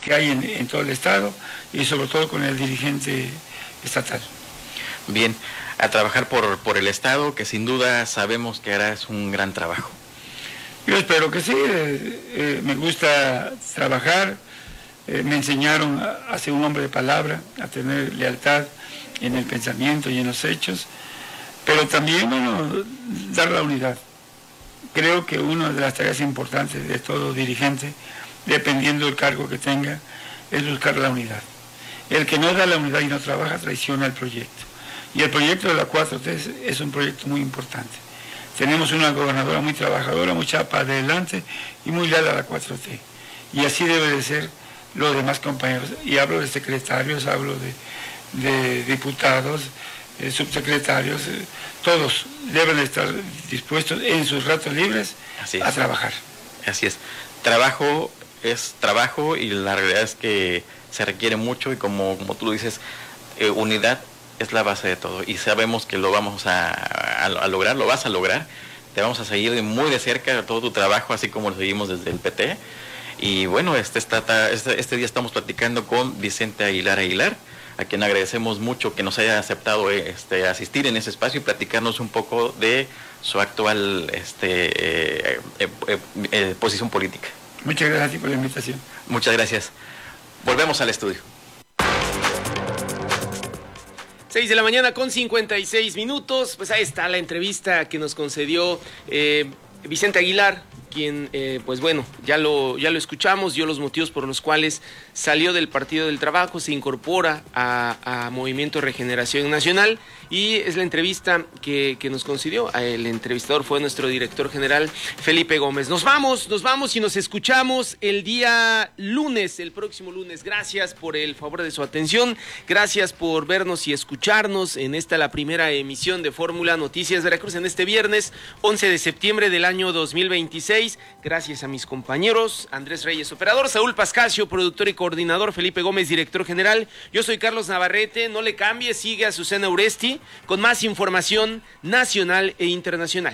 que hay en todo el Estado y sobre todo con el dirigente estatal. Bien, a trabajar por el Estado, que sin duda sabemos que harás un gran trabajo. Yo espero que sí, me gusta trabajar, me enseñaron a ser un hombre de palabra, a tener lealtad en el pensamiento y en los hechos, pero también, bueno, dar la unidad. Creo que una de las tareas importantes de todo dirigente, dependiendo del cargo que tenga, es buscar la unidad. El que no da la unidad y no trabaja traiciona el proyecto. Y el proyecto de la 4T es un proyecto muy importante. Tenemos una gobernadora muy trabajadora, muy chapa adelante y muy leal a la 4T. Y así debe de ser los demás compañeros. Y hablo de secretarios, hablo de diputados, subsecretarios, todos deben estar dispuestos en sus ratos libres a trabajar. Así es. Trabajo es trabajo y la realidad es que se requiere mucho y como tú lo dices, unidad es la base de todo y sabemos que lo vamos a lograr, lo vas a lograr. Te vamos a seguir muy de cerca todo tu trabajo, así como lo seguimos desde el PT. Y bueno, este día estamos platicando con Vicente Aguilar, a quien agradecemos mucho que nos haya aceptado asistir en ese espacio y platicarnos un poco de su actual posición política. Muchas gracias por la invitación. Muchas gracias. Volvemos al estudio. 6 de la mañana con 56 minutos. Pues ahí está la entrevista que nos concedió Vicente Aguilar, quien, pues bueno, ya lo escuchamos, dio los motivos por los cuales salió del Partido del Trabajo, se incorpora a Movimiento Regeneración Nacional y es la entrevista que nos concedió. El entrevistador fue nuestro director general, Felipe Gómez. Nos vamos y nos escuchamos el día lunes, el próximo lunes. Gracias por el favor de su atención, gracias por vernos y escucharnos en la primera emisión de Fórmula Noticias Veracruz en este viernes 11 de septiembre del año 2026. Gracias a mis compañeros, Andrés Reyes, operador, Saúl Pascasio, productor y coordinador, Felipe Gómez, director general. Yo soy Carlos Navarrete, no le cambie, sigue a Susana Uresti con más información nacional e internacional.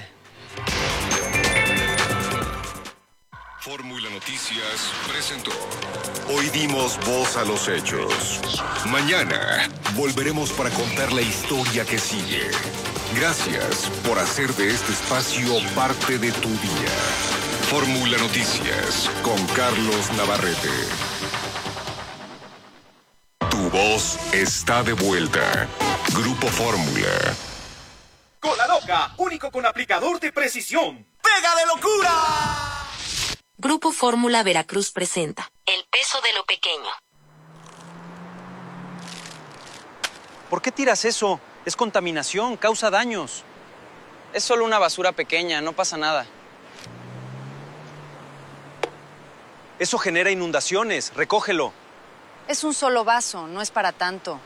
Fórmula Noticias presentó. Hoy dimos voz a los hechos. Mañana volveremos para contar la historia que sigue. Gracias por hacer de este espacio parte de tu día. Fórmula Noticias con Carlos Navarrete. Tu voz está de vuelta. Grupo Fórmula. Cola Loca, único con aplicador de precisión. ¡Pega de locura! Grupo Fórmula Veracruz presenta El peso de lo pequeño. ¿Por qué tiras eso? Es contaminación, causa daños. Es solo una basura pequeña, no pasa nada. Eso genera inundaciones, recógelo. Es un solo vaso, no es para tanto.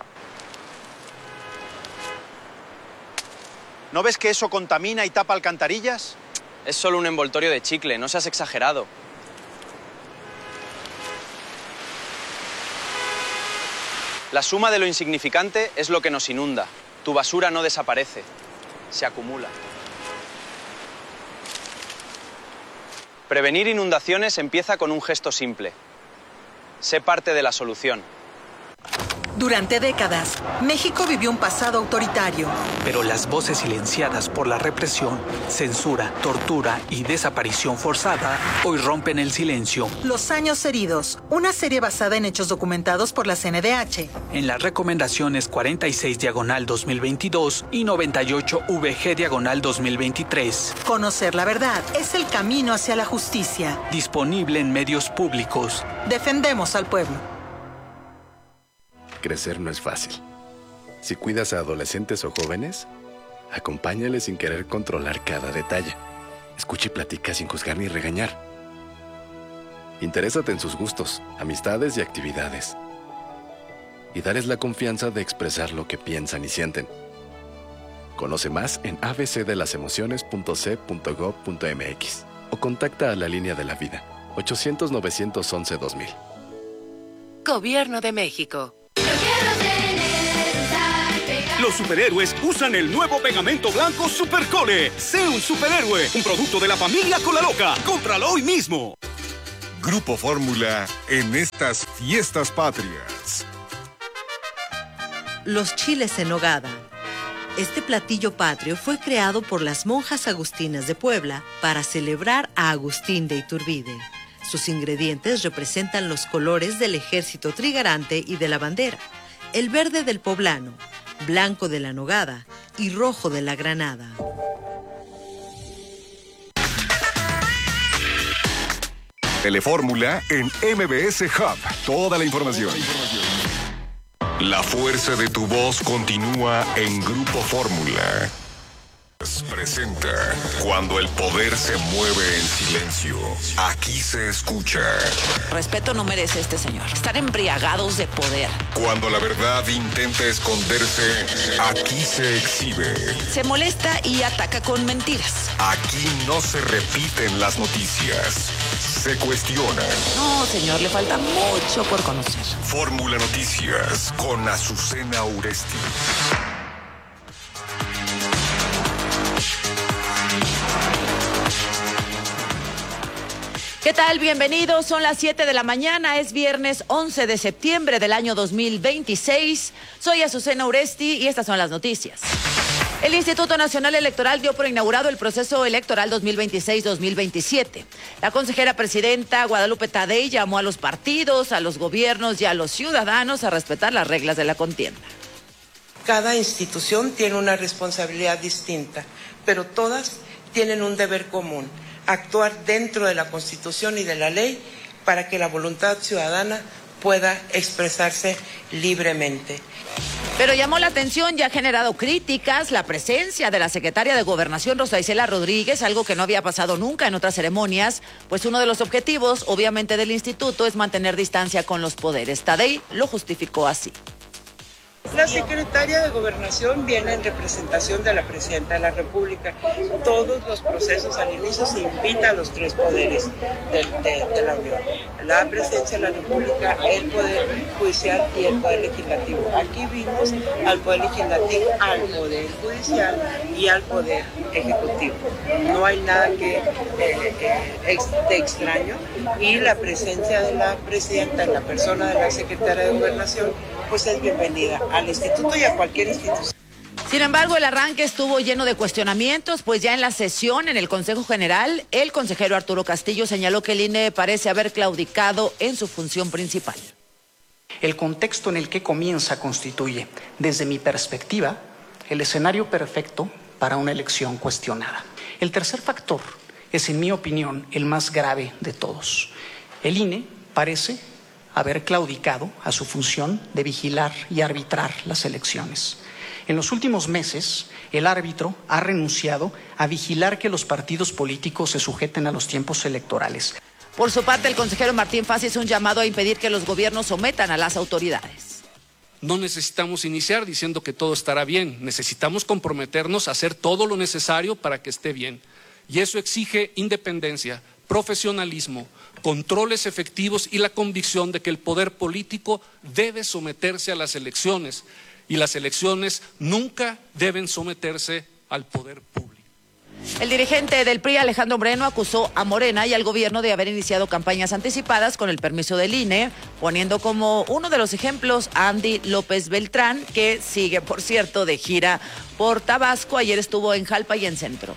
¿No ves que eso contamina y tapa alcantarillas? Es solo un envoltorio de chicle, no seas exagerado. La suma de lo insignificante es lo que nos inunda. Tu basura no desaparece, se acumula. Prevenir inundaciones empieza con un gesto simple. Sé parte de la solución. Durante décadas, México vivió un pasado autoritario. Pero las voces silenciadas por la represión, censura, tortura y desaparición forzada hoy rompen el silencio. Los años heridos, una serie basada en hechos documentados por la CNDH. En las recomendaciones 46/2022 y 98/VG/2023. Conocer la verdad es el camino hacia la justicia. Disponible en medios públicos. Defendemos al pueblo. Crecer no es fácil. Si cuidas a adolescentes o jóvenes, acompáñales sin querer controlar cada detalle. Escucha y platica sin juzgar ni regañar. Interésate en sus gustos, amistades y actividades. Y dales la confianza de expresar lo que piensan y sienten. Conoce más en abcdelasemociones.c.gov.mx o contacta a la Línea de la Vida, 800-911-2000. Gobierno de México. Los superhéroes usan el nuevo pegamento blanco Supercole. Sé un superhéroe, un producto de la familia Cola Loca. ¡Cómpralo hoy mismo! Grupo Fórmula en estas fiestas patrias. Los chiles en nogada. Este platillo patrio fue creado por las monjas agustinas de Puebla para celebrar a Agustín de Iturbide. Sus ingredientes representan los colores del ejército trigarante y de la bandera: el verde del poblano, blanco de la nogada y rojo de la granada. Telefórmula en MBS Hub. Toda la información. La fuerza de tu voz continúa en Grupo Fórmula. Presenta Cuando el poder se mueve en silencio. Aquí se escucha. Respeto no merece este señor. Están embriagados de poder. Cuando la verdad intenta esconderse, aquí se exhibe. Se molesta y ataca con mentiras. Aquí no se repiten las noticias. Se cuestionan. No, señor, le falta mucho por conocer. Fórmula Noticias con Azucena Uresti. ¿Qué tal? Bienvenidos. Son las 7 de la mañana. Es viernes 11 de septiembre del año 2026. Soy Azucena Uresti y estas son las noticias. El Instituto Nacional Electoral dio por inaugurado el proceso electoral 2026-2027. La consejera presidenta Guadalupe Tadei llamó a los partidos, a los gobiernos y a los ciudadanos a respetar las reglas de la contienda. Cada institución tiene una responsabilidad distinta, pero todas tienen un deber común: actuar dentro de la Constitución y de la ley para que la voluntad ciudadana pueda expresarse libremente. Pero llamó la atención y ha generado críticas la presencia de la secretaria de Gobernación, Rosa Isela Rodríguez, algo que no había pasado nunca en otras ceremonias, pues uno de los objetivos, obviamente, del instituto es mantener distancia con los poderes. Tadei lo justificó así. La secretaria de Gobernación viene en representación de la Presidenta de la República. Todos los procesos al inicio se invita a los tres poderes de la Unión: la Presidencia de la República, el Poder Judicial y el Poder Legislativo. Aquí vimos al Poder Legislativo, al Poder Judicial y al Poder Ejecutivo. No hay nada de extraño, y la presencia de la Presidenta en la persona de la Secretaria de Gobernación pues es bienvenida al instituto y a cualquier institución. Sin embargo, el arranque estuvo lleno de cuestionamientos, pues ya en la sesión en el Consejo General, el consejero Arturo Castillo señaló que el INE parece haber claudicado en su función principal. El contexto en el que comienza constituye, desde mi perspectiva, el escenario perfecto para una elección cuestionada. El tercer factor es, en mi opinión, el más grave de todos. El INE parece haber claudicado a su función de vigilar y arbitrar las elecciones. En los últimos meses, el árbitro ha renunciado a vigilar que los partidos políticos se sujeten a los tiempos electorales. Por su parte, el consejero Martín Fasi hizo un llamado a impedir que los gobiernos sometan a las autoridades. No necesitamos iniciar diciendo que todo estará bien. Necesitamos comprometernos a hacer todo lo necesario para que esté bien. Y eso exige independencia, profesionalismo, controles efectivos y la convicción de que el poder político debe someterse a las elecciones, y las elecciones nunca deben someterse al poder público. El dirigente del PRI, Alejandro Moreno, acusó a Morena y al gobierno de haber iniciado campañas anticipadas con el permiso del INE, poniendo como uno de los ejemplos a Andy López Beltrán, que sigue, por cierto, de gira por Tabasco. Ayer estuvo en Jalpa y en Centro.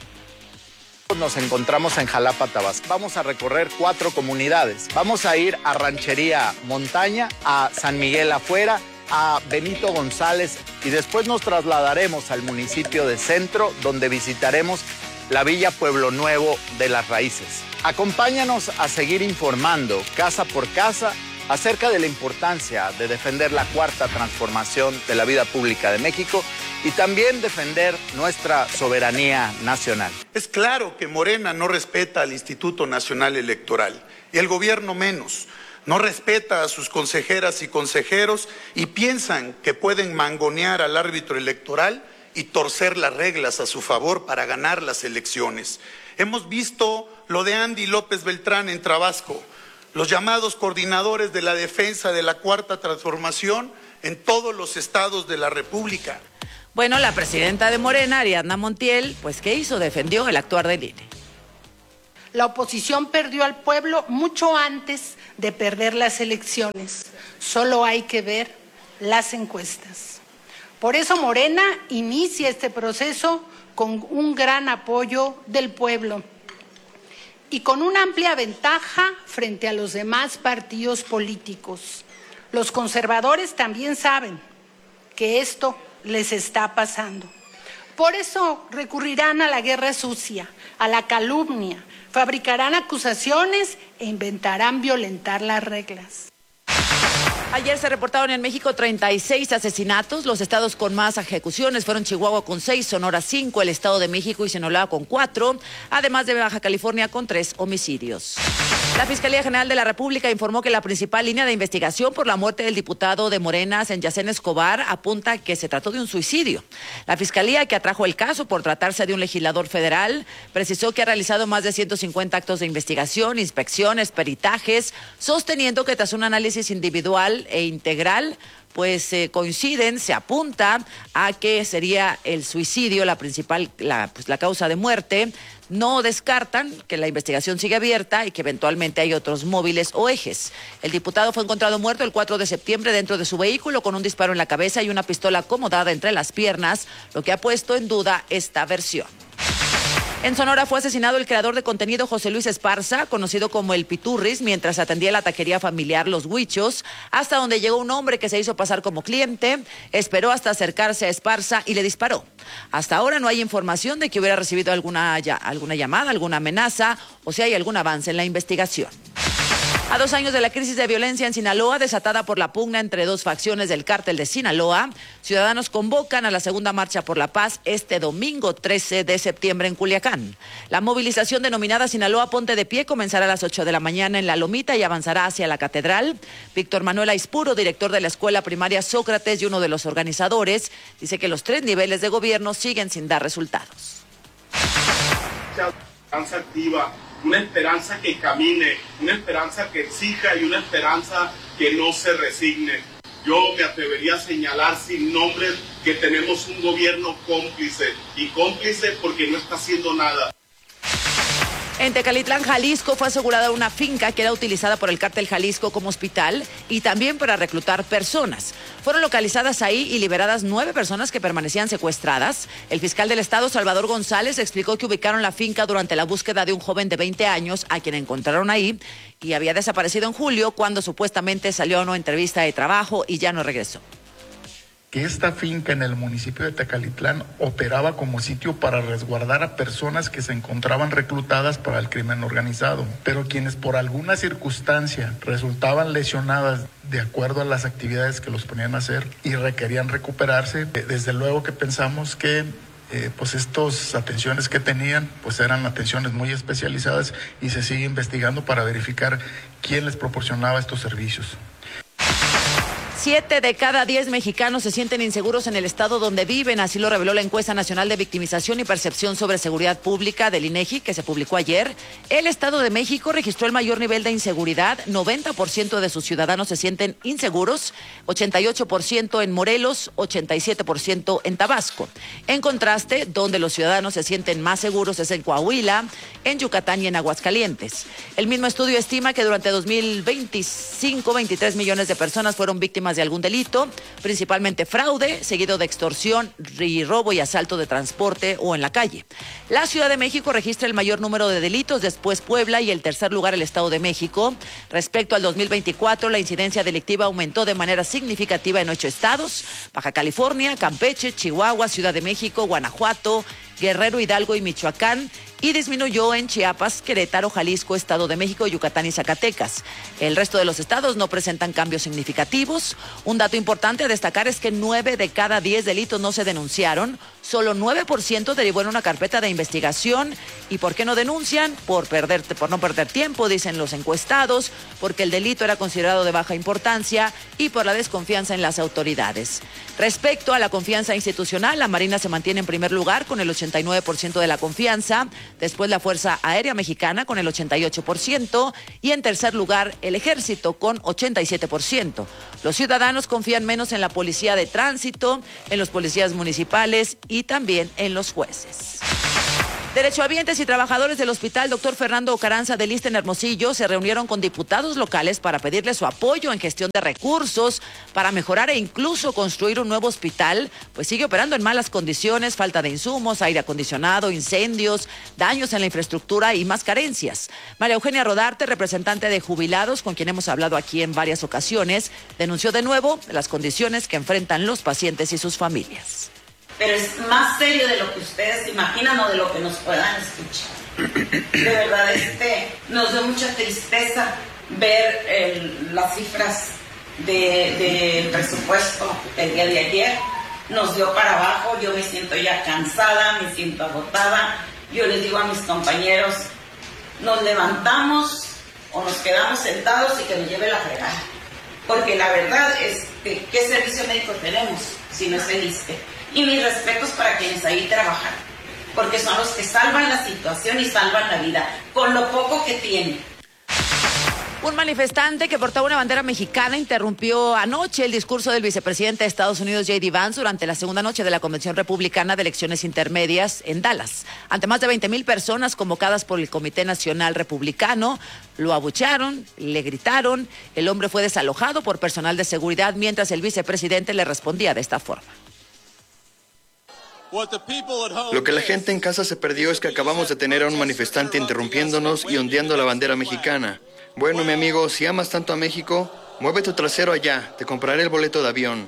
Nos encontramos en Jalapa, Tabasco. Vamos a recorrer 4 comunidades. Vamos a ir a Ranchería Montaña, a San Miguel Afuera, a Benito González, y después nos trasladaremos al municipio de Centro, donde visitaremos la Villa Pueblo Nuevo de las Raíces. Acompáñanos a seguir informando casa por casa acerca de la importancia de defender la cuarta transformación de la vida pública de México y también defender nuestra soberanía nacional. Es claro que Morena no respeta al Instituto Nacional Electoral, y el gobierno menos. No respeta a sus consejeras y consejeros, y piensan que pueden mangonear al árbitro electoral y torcer las reglas a su favor para ganar las elecciones. Hemos visto lo de Andy López Beltrán en Tabasco, los llamados coordinadores de la defensa de la cuarta transformación en todos los estados de la República. Bueno, la presidenta de Morena, Ariadna Montiel, pues ¿qué hizo? Defendió el actuar del INE. La oposición perdió al pueblo mucho antes de perder las elecciones. Solo hay que ver las encuestas. Por eso Morena inicia este proceso con un gran apoyo del pueblo y con una amplia ventaja frente a los demás partidos políticos. Los conservadores también saben que esto les está pasando. Por eso recurrirán a la guerra sucia, a la calumnia, fabricarán acusaciones e inventarán violentar las reglas. Ayer se reportaron en México 36 asesinatos. Los estados con más ejecuciones fueron Chihuahua con 6, Sonora 5, el Estado de México y Sinaloa con 4, además de Baja California con 3 homicidios. La Fiscalía General de la República informó que la principal línea de investigación por la muerte del diputado de Morena, Senyacén Escobar, apunta que se trató de un suicidio. La Fiscalía, que atrajo el caso por tratarse de un legislador federal, precisó que ha realizado más de 150 actos de investigación, inspecciones, peritajes, sosteniendo que tras un análisis individual e integral, pues coinciden, se apunta a que sería el suicidio la principal, la causa de muerte. No descartan que la investigación sigue abierta y que eventualmente hay otros móviles o ejes. El diputado fue encontrado muerto el 4 de septiembre dentro de su vehículo con un disparo en la cabeza y una pistola acomodada entre las piernas, lo que ha puesto en duda esta versión. En Sonora fue asesinado el creador de contenido José Luis Esparza, conocido como el Piturris, mientras atendía la taquería familiar Los Huichos, hasta donde llegó un hombre que se hizo pasar como cliente, esperó hasta acercarse a Esparza y le disparó. Hasta ahora no hay información de que hubiera recibido alguna llamada, alguna amenaza o si hay algún avance en la investigación. A 2 años de la crisis de violencia en Sinaloa, desatada por la pugna entre dos facciones del cártel de Sinaloa, ciudadanos convocan a la segunda marcha por la paz este domingo 13 de septiembre en Culiacán. La movilización denominada Sinaloa Ponte de Pie comenzará a las 8 de la mañana en La Lomita y avanzará hacia la Catedral. Víctor Manuel Aispuro, director de la Escuela Primaria Sócrates y uno de los organizadores, dice que los 3 niveles de gobierno siguen sin dar resultados. Activa, una esperanza que camine, una esperanza que exija y una esperanza que no se resigne. Yo me atrevería a señalar sin nombre que tenemos un gobierno cómplice, y cómplice porque no está haciendo nada. En Tecalitlán, Jalisco, fue asegurada una finca que era utilizada por el cártel Jalisco como hospital y también para reclutar personas. Fueron localizadas ahí y liberadas 9 personas que permanecían secuestradas. El fiscal del estado, Salvador González, explicó que ubicaron la finca durante la búsqueda de un joven de 20 años a quien encontraron ahí y había desaparecido en julio cuando supuestamente salió a una entrevista de trabajo y ya no regresó. Que esta finca en el municipio de Tecalitlán operaba como sitio para resguardar a personas que se encontraban reclutadas para el crimen organizado, pero quienes por alguna circunstancia resultaban lesionadas de acuerdo a las actividades que los ponían a hacer y requerían recuperarse, desde luego que pensamos que pues estas atenciones que tenían pues eran atenciones muy especializadas y se sigue investigando para verificar quién les proporcionaba estos servicios. 7 de cada 10 mexicanos se sienten inseguros en el estado donde viven, así lo reveló la encuesta nacional de victimización y percepción sobre seguridad pública del INEGI, que se publicó ayer. El Estado de México registró el mayor nivel de inseguridad, 90% de sus ciudadanos se sienten inseguros, 88% en Morelos, 87% en Tabasco. En contraste, donde los ciudadanos se sienten más seguros es en Coahuila, en Yucatán y en Aguascalientes. El mismo estudio estima que durante 2025, 23 millones de personas fueron víctimas de algún delito, principalmente fraude, seguido de extorsión y robo y asalto de transporte o en la calle. La Ciudad de México registra el mayor número de delitos, después Puebla y el tercer lugar el Estado de México. Respecto al 2024, la incidencia delictiva aumentó de manera significativa en 8 estados: Baja California, Campeche, Chihuahua, Ciudad de México, Guanajuato, Guerrero, Hidalgo y Michoacán, y disminuyó en Chiapas, Querétaro, Jalisco, Estado de México, Yucatán y Zacatecas. El resto de los estados no presentan cambios significativos. Un dato importante a destacar es que 9 de cada 10 delitos no se denunciaron, solo 9% derivó en una carpeta de investigación. ¿Y por qué no denuncian? Por no perder tiempo, dicen los encuestados, porque el delito era considerado de baja importancia y por la desconfianza en las autoridades. Respecto a la confianza institucional, la Marina se mantiene en primer lugar con el 89% de la confianza, después la Fuerza Aérea Mexicana con el 88% y en tercer lugar el Ejército con 87%. Los ciudadanos confían menos en la policía de tránsito, en los policías municipales y también en los jueces. Derechohabientes y trabajadores del Hospital Dr. Fernando Caranza del Issste en Hermosillo se reunieron con diputados locales para pedirle su apoyo en gestión de recursos para mejorar e incluso construir un nuevo hospital, pues sigue operando en malas condiciones, falta de insumos, aire acondicionado, incendios, daños en la infraestructura y más carencias. María Eugenia Rodarte, representante de jubilados, con quien hemos hablado aquí en varias ocasiones, denunció de nuevo las condiciones que enfrentan los pacientes y sus familias. Pero es más serio de lo que ustedes imaginan o de lo que nos puedan escuchar. De verdad, nos dio mucha tristeza ver las cifras del presupuesto el día de ayer. Nos dio para abajo, yo me siento ya cansada, me siento agotada. Yo les digo a mis compañeros, nos levantamos o nos quedamos sentados y que nos lleve la fregada. Porque la verdad es que ¿qué servicio médico tenemos si no es el Issste? Y mis respetos para quienes ahí trabajan, porque son los que salvan la situación y salvan la vida, con lo poco que tienen. Un manifestante que portaba una bandera mexicana interrumpió anoche el discurso del vicepresidente de Estados Unidos, J.D. Vance, durante la segunda noche de la Convención Republicana de Elecciones Intermedias en Dallas. Ante más de 20,000 personas convocadas por el Comité Nacional Republicano, lo abuchearon, le gritaron. El hombre fue desalojado por personal de seguridad mientras el vicepresidente le respondía de esta forma. Lo que la gente en casa se perdió es que acabamos de tener a un manifestante interrumpiéndonos y ondeando la bandera mexicana. Bueno, mi amigo, si amas tanto a México, mueve tu trasero allá, te compraré el boleto de avión.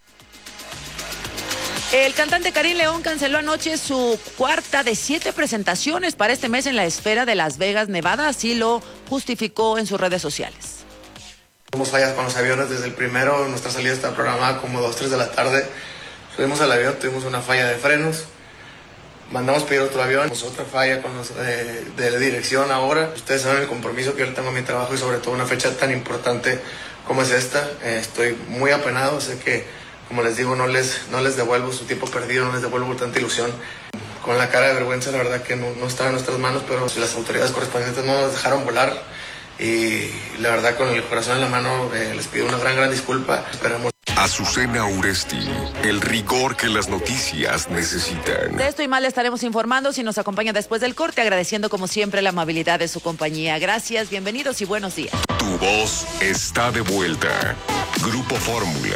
El cantante Karim León canceló anoche su cuarta de 7 presentaciones para este mes en la esfera de Las Vegas, Nevada, así lo justificó en sus redes sociales. Tuvimos fallas con los aviones desde el primero, nuestra salida está programada como 2, 3 de la tarde. Subimos al avión, tuvimos una falla de frenos, mandamos pedir otro avión, otra falla con los de dirección ahora. Ustedes saben el compromiso que yo tengo en mi trabajo y sobre todo una fecha tan importante como es esta. Estoy muy apenado, sé que, como les digo, no les devuelvo su tiempo perdido, no les devuelvo tanta ilusión. Con la cara de vergüenza, la verdad que no está en nuestras manos, pero las autoridades correspondientes no nos dejaron volar. Y la verdad, con el corazón en la mano, les pido una gran disculpa. Esperamos. Azucena Uresti, el rigor que las noticias necesitan. De esto y más le estaremos informando si nos acompaña después del corte, agradeciendo como siempre la amabilidad de su compañía. Gracias, bienvenidos y buenos días. Tu voz está de vuelta. Grupo Fórmula.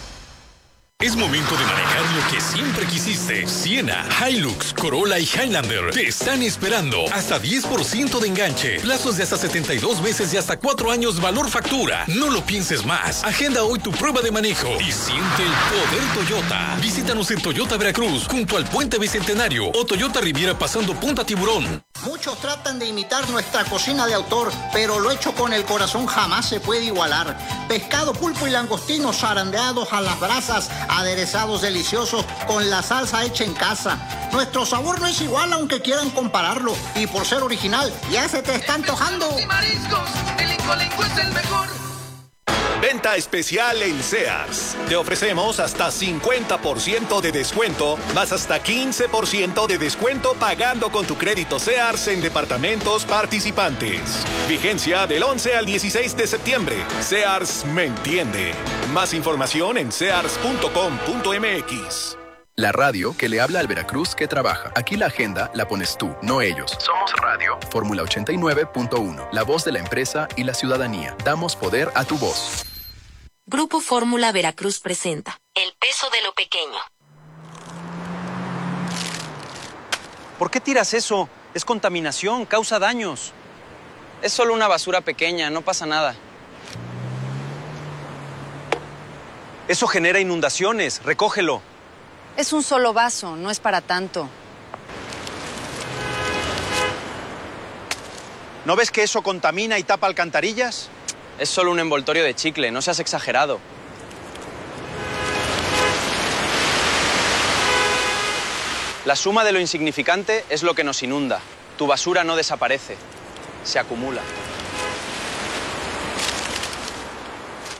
Es momento de manejar lo que siempre quisiste. Siena, Hilux, Corolla y Highlander te están esperando. Hasta 10% de enganche. Plazos de hasta 72 meses y hasta 4 años valor factura. No lo pienses más. Agenda hoy tu prueba de manejo y siente el poder Toyota. Visítanos en Toyota Veracruz, junto al Puente Bicentenario o Toyota Riviera pasando Punta Tiburón. Muchos tratan de imitar nuestra cocina de autor, pero lo hecho con el corazón jamás se puede igualar. Pescado, pulpo y langostinos zarandeados a las brasas, aderezados deliciosos con la salsa hecha en casa. Nuestro sabor no es igual aunque quieran compararlo, y por ser original ya se te está antojando. Mariscos, el Incolinco es el mejor. Venta especial en Sears. Te ofrecemos hasta 50% de descuento, más hasta 15% de descuento pagando con tu crédito Sears en departamentos participantes. Vigencia del 11 al 16 de septiembre. Sears me entiende. Más información en sears.com.mx. La radio que le habla al Veracruz que trabaja. Aquí la agenda la pones tú, no ellos. Somos Radio. Fórmula 89.1. La voz de la empresa y la ciudadanía. Damos poder a tu voz. Grupo Fórmula Veracruz presenta El peso de lo pequeño. ¿Por qué tiras eso? Es contaminación, causa daños. Es solo una basura pequeña, no pasa nada. Eso genera inundaciones, recógelo. Es un solo vaso, no es para tanto. ¿No ves que eso contamina y tapa alcantarillas? Es solo un envoltorio de chicle, no seas exagerado. La suma de lo insignificante es lo que nos inunda. Tu basura no desaparece, se acumula.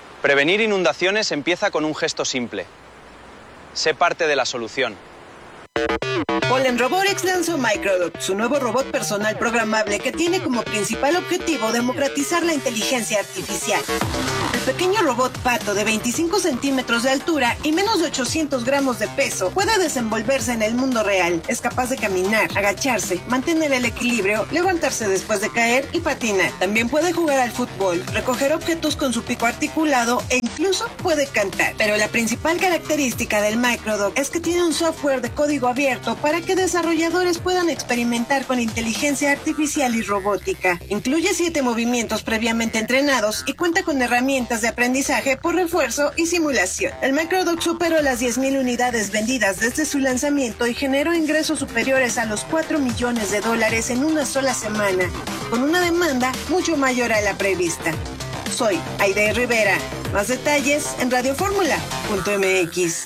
Prevenir inundaciones empieza con un gesto simple. Sé parte de la solución. Polen Robotics lanzó Microdot, su nuevo robot personal programable que tiene como principal objetivo democratizar la inteligencia artificial. El pequeño robot pato de 25 centímetros de altura y menos de 800 gramos de peso puede desenvolverse en el mundo real. Es capaz de caminar, agacharse, mantener el equilibrio, levantarse después de caer y patinar. También puede jugar al fútbol, recoger objetos con su pico articulado e incluso puede cantar. Pero la principal característica del Microdot es que tiene un software de código abierto para que desarrolladores puedan experimentar con inteligencia artificial y robótica. Incluye 7 movimientos previamente entrenados y cuenta con herramientas de aprendizaje por refuerzo y simulación. El Microdot superó las 10,000 unidades vendidas desde su lanzamiento y generó ingresos superiores a los $4 millones en una sola semana, con una demanda mucho mayor a la prevista. Soy Aide Rivera. Más detalles en radioformula.mx.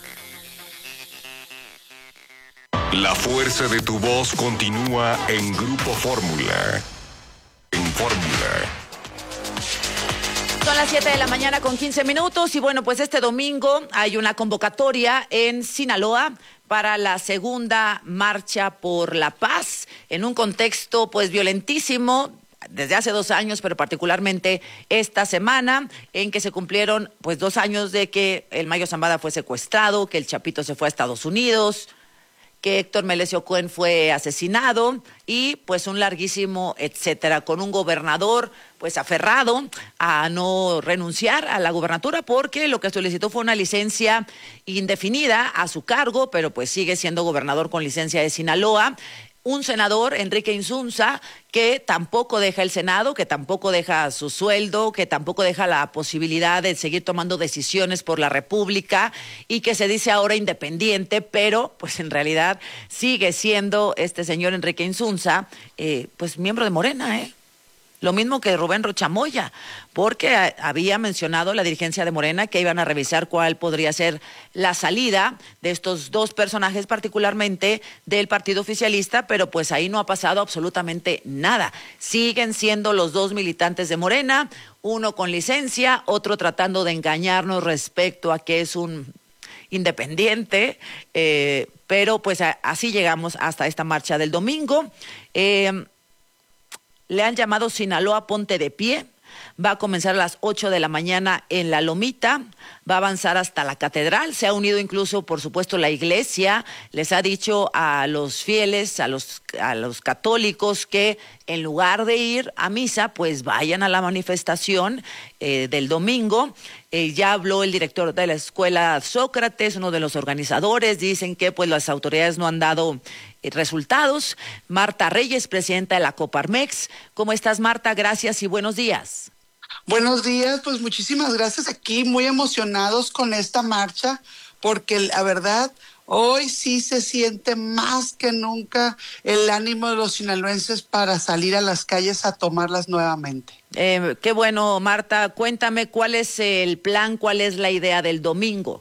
La fuerza de tu voz continúa en Grupo Fórmula. En Fórmula. Son las 7 de la mañana con 15 minutos y bueno, pues este domingo hay una convocatoria en Sinaloa para la segunda marcha por la paz en un contexto pues violentísimo desde hace 2 años, pero particularmente esta semana en que se cumplieron pues 2 años de que el Mayo Zambada fue secuestrado, que el Chapito se fue a Estados Unidos, que Héctor Melesio Cohen fue asesinado y pues un larguísimo etcétera, con un gobernador pues aferrado a no renunciar a la gubernatura porque lo que solicitó fue una licencia indefinida a su cargo, pero pues sigue siendo gobernador con licencia de Sinaloa. Un senador, Enrique Insunza, que tampoco deja el Senado, que tampoco deja su sueldo, que tampoco deja la posibilidad de seguir tomando decisiones por la República y que se dice ahora independiente, pero pues en realidad sigue siendo este señor Enrique Insunza, pues miembro de Morena, Lo mismo que Rubén Rocha Moya, porque había mencionado la dirigencia de Morena que iban a revisar cuál podría ser la salida de estos 2 personajes, particularmente del partido oficialista, pero pues ahí no ha pasado absolutamente nada. Siguen siendo los 2 militantes de Morena, uno con licencia, otro tratando de engañarnos respecto a que es un independiente, pero pues así llegamos hasta esta marcha del domingo. Le han llamado Sinaloa Ponte de Pie. Va a comenzar a las 8 de la mañana en La Lomita, va a avanzar hasta la catedral, se ha unido incluso, por supuesto, la iglesia, les ha dicho a los fieles, a los católicos que en lugar de ir a misa, pues vayan a la manifestación del domingo. Ya habló el director de la escuela Sócrates, uno de los organizadores, dicen que pues las autoridades no han dado resultados. Marta Reyes, presidenta de la Coparmex. ¿Cómo estás, Marta? Gracias y buenos días. Buenos días, pues muchísimas gracias. Aquí muy emocionados con esta marcha, porque la verdad, hoy sí se siente más que nunca el ánimo de los sinaloenses para salir a las calles a tomarlas nuevamente. Qué bueno, Marta. Cuéntame cuál es el plan, cuál es la idea del domingo.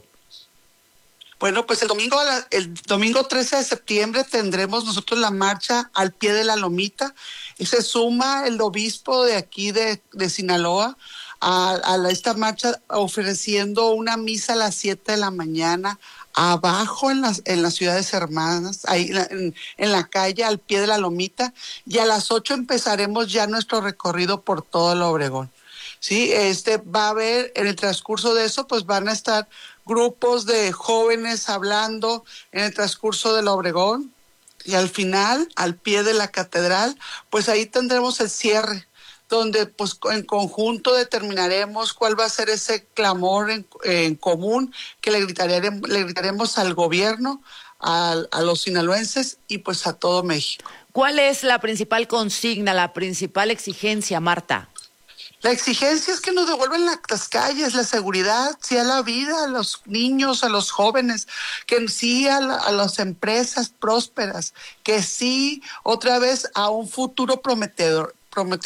Bueno, pues el domingo 13 de septiembre tendremos nosotros la marcha al pie de la Lomita y se suma el obispo de aquí de Sinaloa a esta marcha ofreciendo una misa a las 7 de la mañana abajo en las ciudades hermanas, ahí en la calle al pie de la Lomita, y a las 8 empezaremos ya nuestro recorrido por todo el Obregón. Sí, va a haber, en el transcurso de eso, pues van a estar grupos de jóvenes hablando en el transcurso del Obregón, y al final, al pie de la catedral, pues ahí tendremos el cierre, donde pues en conjunto determinaremos cuál va a ser ese clamor en común que le gritaremos al gobierno, a los sinaloenses y pues a todo México. ¿Cuál es la principal consigna, la principal exigencia, Marta? La exigencia es que nos devuelvan las calles, la seguridad, sí a la vida, a los niños, a los jóvenes, que sí a las empresas prósperas, que sí otra vez a un futuro prometedor.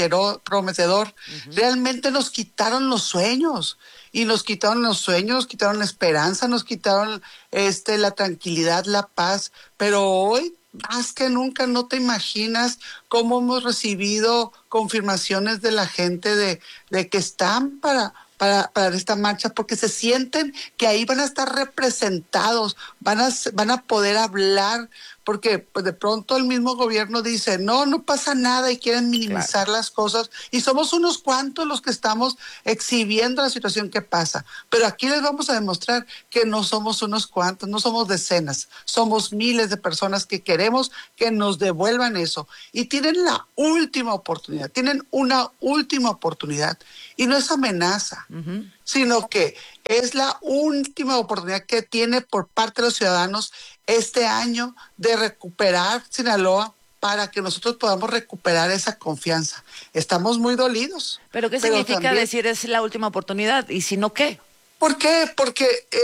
Realmente nos quitaron los sueños, quitaron la esperanza, nos quitaron la tranquilidad, la paz, pero hoy más que nunca no te imaginas cómo hemos recibido confirmaciones de la gente de que están para esta marcha, porque se sienten que ahí van a estar representados, van a poder hablar, porque pues de pronto el mismo gobierno dice, no pasa nada, y quieren minimizar las cosas, y somos unos cuantos los que estamos exhibiendo la situación que pasa. Pero aquí les vamos a demostrar que no somos unos cuantos, no somos decenas, somos miles de personas que queremos que nos devuelvan eso. Y tienen la última oportunidad, tienen una última oportunidad. Y no es amenaza, sino que es la última oportunidad que tiene por parte de los ciudadanos este año de recuperar Sinaloa, para que nosotros podamos recuperar esa confianza. Estamos muy dolidos. ¿Pero qué significa decir es la última oportunidad? ¿Y si no, qué? ¿Por qué? Porque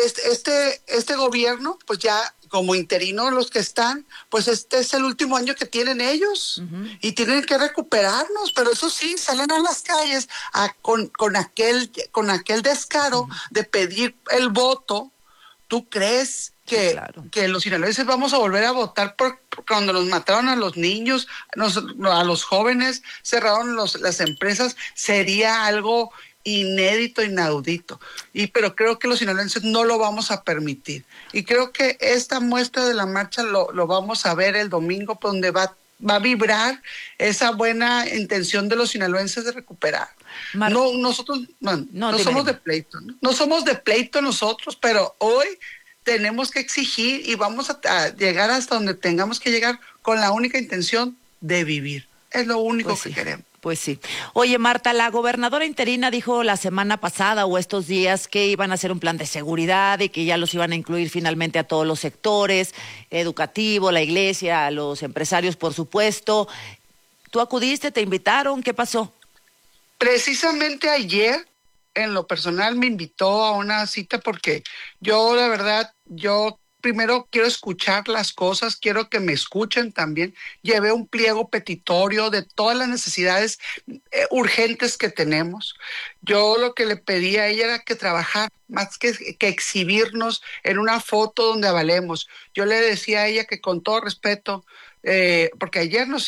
este gobierno, pues ya como interino los que están, pues este es el último año que tienen ellos y tienen que recuperarnos, pero eso sí, salen a las calles con aquel descaro de pedir el voto. ¿Tú crees que los sinaloenses vamos a volver a votar por cuando nos mataron a los niños, a los jóvenes, cerraron las empresas? Sería algo inédito, inaudito. Pero creo que los sinaloenses no lo vamos a permitir. Y creo que esta muestra de la marcha lo vamos a ver el domingo, donde va a vibrar esa buena intención de los sinaloenses de recuperar. Nosotros no somos de pleito, no somos de pleito nosotros, pero hoy tenemos que exigir y vamos a llegar hasta donde tengamos que llegar con la única intención de vivir. Es lo único que queremos. Pues sí. Oye, Marta, la gobernadora interina dijo la semana pasada o estos días que iban a hacer un plan de seguridad y que ya los iban a incluir finalmente a todos los sectores, educativo, la iglesia, a los empresarios, por supuesto. ¿Tú acudiste, te invitaron? ¿Qué pasó? Precisamente ayer, en lo personal, me invitó a una cita porque yo, la verdad, primero quiero escuchar las cosas, quiero que me escuchen también. Llevé un pliego petitorio de todas las necesidades urgentes que tenemos. Yo lo que le pedí a ella era que trabajar, más que exhibirnos en una foto donde avalemos. Yo le decía a ella que con todo respeto, porque ayer nos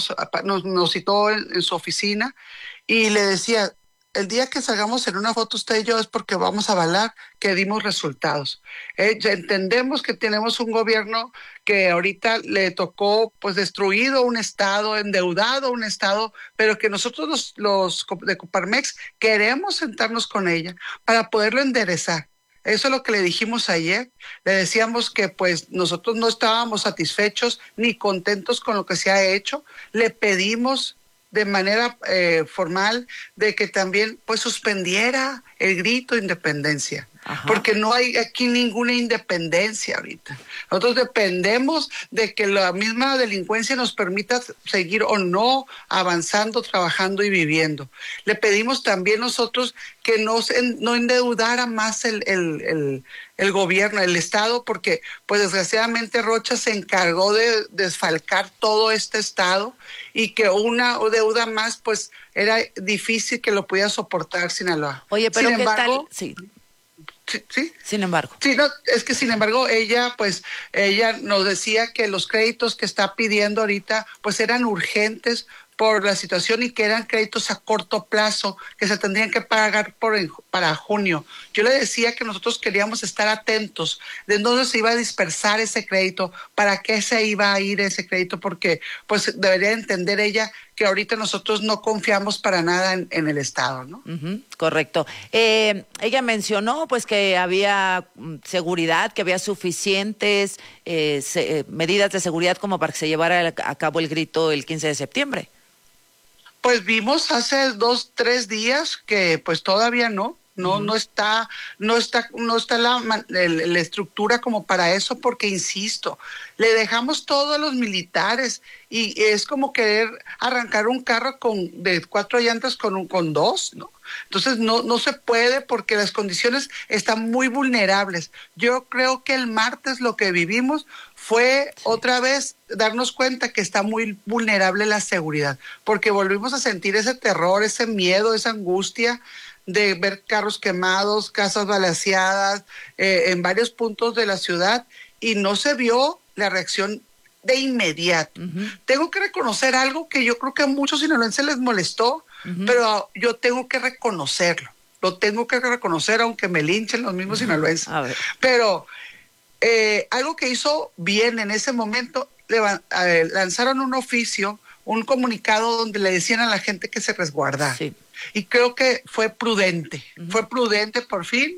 citó en su oficina, y le decía, el día que salgamos en una foto usted y yo es porque vamos a avalar que dimos resultados. Ya entendemos que tenemos un gobierno que ahorita le tocó pues destruido un estado, endeudado un estado, pero que nosotros los de Coparmex queremos sentarnos con ella para poderlo enderezar. Eso es lo que le dijimos ayer. Le decíamos que pues nosotros no estábamos satisfechos ni contentos con lo que se ha hecho. Le pedimos de manera formal de que también pues suspendiera el grito de independencia. Porque no hay aquí ninguna independencia ahorita. Nosotros dependemos de que la misma delincuencia nos permita seguir o no avanzando, trabajando y viviendo. Le pedimos también nosotros que no endeudara más el gobierno, el Estado, porque pues desgraciadamente Rocha se encargó de desfalcar todo este Estado, y que una deuda más pues era difícil que lo pudiera soportar Sinaloa. Oye, pero sin embargo, Sí. Sí. Sin embargo. Sí, no, es que sin embargo ella nos decía que los créditos que está pidiendo ahorita pues eran urgentes por la situación y que eran créditos a corto plazo que se tendrían que pagar para junio. Yo le decía que nosotros queríamos estar atentos de dónde se iba a dispersar ese crédito, para qué se iba a ir ese crédito, porque pues debería entender ella que ahorita nosotros no confiamos para nada en el Estado, ¿no? Correcto. Ella mencionó pues que había seguridad, que había suficientes medidas de seguridad como para que se llevara a cabo el grito el 15 de septiembre. Pues vimos hace 2-3 días que pues todavía no está la estructura como para eso, porque insisto, le dejamos todo a los militares y es como querer arrancar un carro de 4 llantas con 2, ¿no? Entonces no se puede, porque las condiciones están muy vulnerables. Yo creo que el martes lo que vivimos fue otra vez darnos cuenta que está muy vulnerable la seguridad, porque volvimos a sentir ese terror, ese miedo, esa angustia de ver carros quemados, casas balaceadas en varios puntos de la ciudad, y no se vio la reacción de inmediato. Tengo que reconocer algo que yo creo que a muchos sinaloenses les molestó, pero yo tengo que reconocerlo. lo tengo que reconocer, aunque me linchen los mismos sinaloenses. Pero algo que hizo bien en ese momento, lanzaron un oficio, un comunicado donde le decían a la gente que se resguardara. Sí. Y creo que fue prudente. Fue prudente por fin,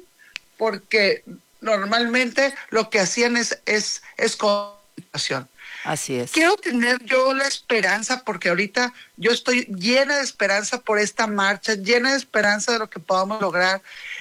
porque normalmente lo que hacían es comunicación. Así es. Quiero tener yo la esperanza, porque ahorita yo estoy llena de esperanza por esta marcha, llena de esperanza de lo que podamos lograr,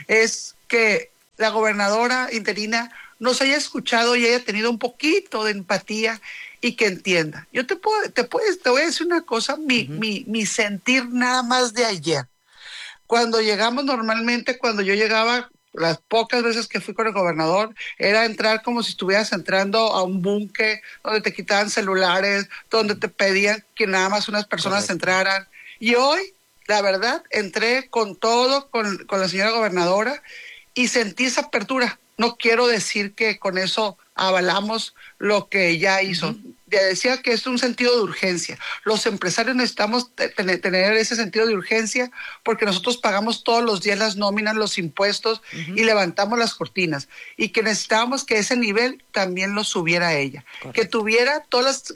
es que la gobernadora interina nos haya escuchado y haya tenido un poquito de empatía y que entienda. Yo te voy a decir una cosa, mi sentir nada más de ayer. Cuando llegamos normalmente, cuando yo llegaba, las pocas veces que fui con el gobernador, era entrar como si estuvieras entrando a un búnker donde te quitaban celulares, donde te pedían que nada más unas personas entraran. Y hoy, la verdad, entré con todo, con la señora gobernadora, y sentí esa apertura. No quiero decir que con eso avalamos lo que ella hizo. Decía que es un sentido de urgencia. Los empresarios necesitamos tener ese sentido de urgencia porque nosotros pagamos todos los días las nóminas, los impuestos y levantamos las cortinas. Y que necesitábamos que ese nivel también lo subiera ella. Correcto. Que tuviera todos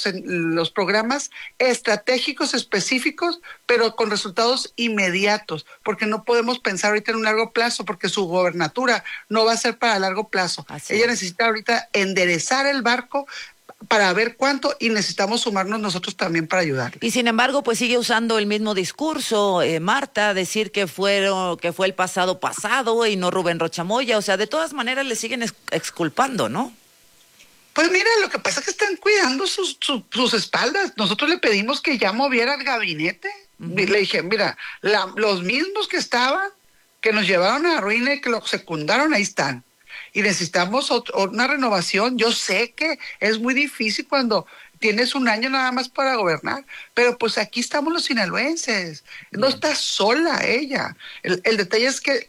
los programas estratégicos específicos, pero con resultados inmediatos. Porque no podemos pensar ahorita en un largo plazo porque su gobernatura no va a ser para largo plazo. Ella necesita ahorita enderezar el barco para ver cuánto, y necesitamos sumarnos nosotros también para ayudar. Y sin embargo, pues sigue usando el mismo discurso, Marta, decir que fue el pasado y no Rubén Rocha Moya. O sea, de todas maneras le siguen exculpando, ¿no? Pues mira, lo que pasa es que están cuidando sus espaldas. Nosotros le pedimos que ya moviera el gabinete. Y le dije, mira, los mismos que estaban, que nos llevaron a la ruina y que lo secundaron, ahí están. Y necesitamos una renovación. Yo sé que es muy difícil cuando tienes un año nada más para gobernar, pero pues aquí estamos los sinaloenses. No está sola ella. El detalle es que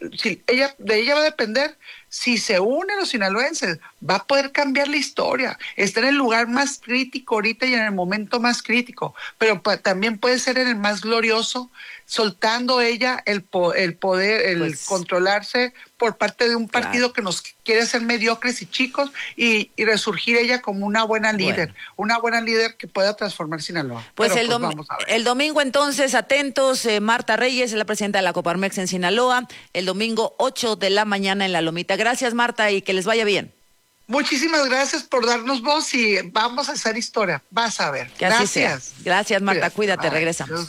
de ella va a depender. Si se unen los sinaloenses, va a poder cambiar la historia. Está en el lugar más crítico ahorita y en el momento más crítico, pero también puede ser en el más glorioso, soltando ella el poder, controlarse por parte de un partido que nos quiere hacer mediocres y chicos y resurgir ella como una buena líder, que pueda transformar Sinaloa. Pues el domingo entonces, atentos, Marta Reyes es la presidenta de la Coparmex en Sinaloa, el domingo 8 de la mañana en La Lomita. Gracias, Marta, y que les vaya bien. Muchísimas gracias por darnos voz y vamos a hacer historia. Vas a ver. Que gracias. Así sea. Gracias, Marta. Cuídate, regresamos.